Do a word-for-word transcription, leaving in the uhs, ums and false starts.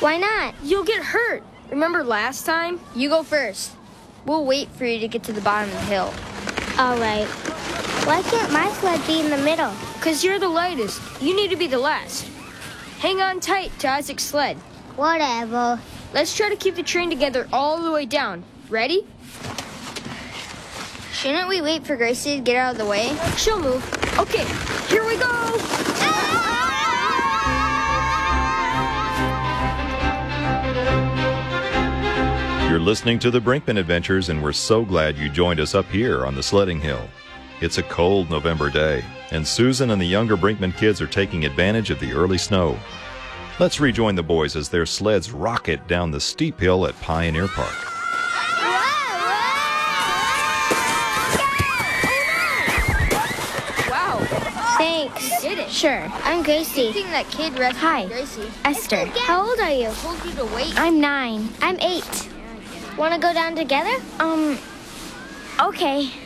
Why not? You'll get hurt. Remember last time? You go first. We'll wait for you to get to the bottom of the hill. All right. Why can't my sled be in the middle? Because you're the lightest. You need to be the last. Hang on tight to Isaac's sled. Whatever. Let's try to keep the train together all the way down. Ready? Shouldn't we wait for Gracie to get out of the way? She'll move. Okay, here we go! You're listening to the Brinkman Adventures, and we're so glad you joined us up here on the sledding hill. It's a cold November day, and Susan and the younger Brinkman kids are taking advantage of the early snow. Let's rejoin the boys as their sleds rocket down the steep hill at Pioneer Park. Wow. Thanks. You did it. Sure. I'm Gracie. I think that kid rescued Hi. Gracie. Esther. How old are you? I told you to wait. I'm nine. I'm eight. Want to go down together? Um, okay.